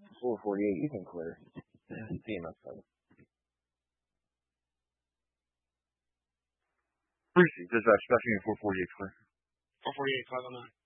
448, you can clear. DMS 7. Appreciate dispatch, special unit 448 clear. 448, 509.